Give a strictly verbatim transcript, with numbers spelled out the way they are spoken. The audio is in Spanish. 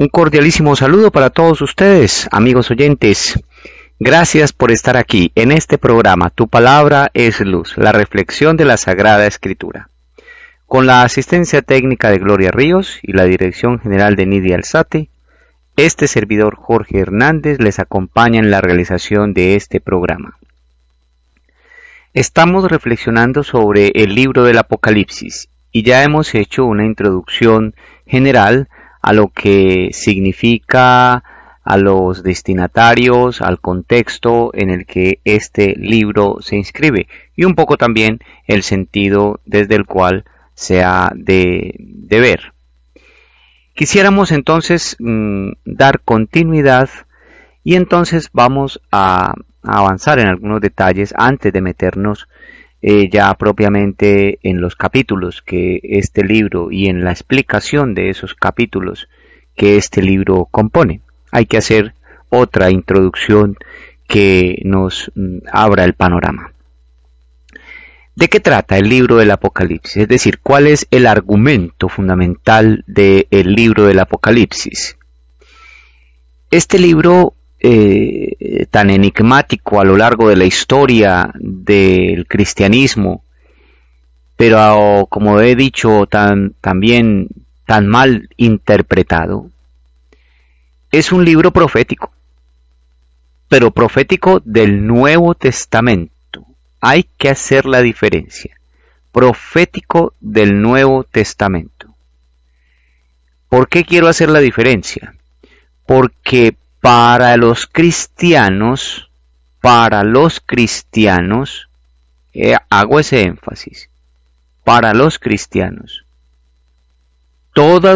Un cordialísimo saludo para todos ustedes, amigos oyentes. Gracias por estar aquí en este programa Tu Palabra es Luz, la reflexión de la Sagrada Escritura. Con la asistencia técnica de Gloria Ríos y la dirección general de Nidia Alzate, este servidor Jorge Hernández les acompaña en la realización de este programa. Estamos reflexionando sobre el libro del Apocalipsis y ya hemos hecho una introducción general a lo que significa, a los destinatarios, al contexto en el que este libro se inscribe y un poco también el sentido desde el cual se ha de, de ver. Quisiéramos entonces mmm, dar continuidad y entonces vamos a, a avanzar en algunos detalles antes de meternos eh, ya propiamente en los capítulos que este libro y en la explicación de esos capítulos que este libro compone. Hay que hacer otra introducción que nos mm, abra el panorama. ¿De qué trata el libro del Apocalipsis? Es decir, ¿cuál es el argumento fundamental del libro del Apocalipsis? Este libro eh, tan enigmático a lo largo de la historia del cristianismo, pero como he dicho, tan, también tan mal interpretado, es un libro profético, pero profético del Nuevo Testamento. Hay que hacer la diferencia. Profético del Nuevo Testamento. ¿Por qué quiero hacer la diferencia? Porque para los cristianos, para los cristianos, eh, hago ese énfasis, para los cristianos, todas